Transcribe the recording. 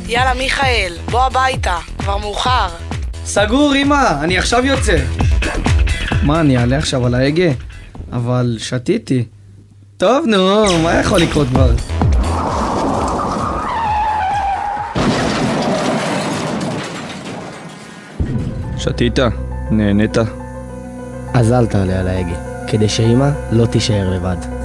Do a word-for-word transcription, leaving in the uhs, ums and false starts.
יאללה מיכאל, בוא הביתה, כבר מאוחר. סגור אמא, אני עכשיו יוצא. מה, אני אעלה עכשיו על ההגה? אבל שתיתי. טוב נו, מה יכול לקרות כבר? שתית? נהנית? אז אל תעלה על ההגה, כדי שאמא לא תישאר לבד.